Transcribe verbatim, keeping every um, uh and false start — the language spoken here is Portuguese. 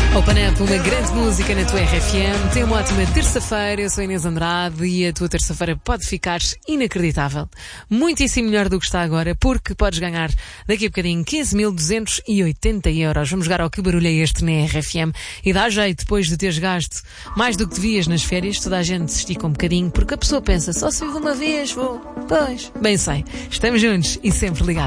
Open Up, uma grande música na tua R F M. Tem uma ótima terça-feira. Eu sou a Inês Andrade e a tua terça-feira pode ficar inacreditável. Muitíssimo melhor do que está agora, porque podes ganhar daqui a bocadinho quinze mil duzentos e oitenta euros. Vamos jogar ao Que Barulho é Este na R F M. E dá jeito, depois de teres gasto mais do que devias nas férias, toda a gente se estica um bocadinho, porque a pessoa pensa, só se vive uma vez, vou. Pois, bem sei. Estamos juntos e sempre ligados.